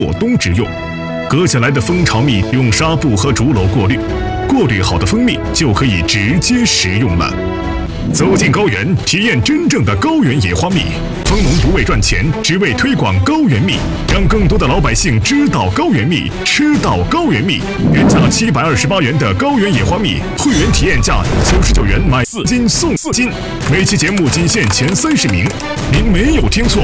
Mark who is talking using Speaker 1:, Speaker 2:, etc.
Speaker 1: 过冬之用。割下来的蜂巢蜜用纱布和竹篓过滤，过滤好的蜂蜜就可以直接食用了。走进高原，体验真正的高原野花蜜。蜂农不为赚钱，只为推广高原蜜，让更多的老百姓知道高原蜜，吃到高原蜜。原价728元的高原野花蜜，会员体验价99元买4斤送4斤。每期节目仅限前30名，您没有听错，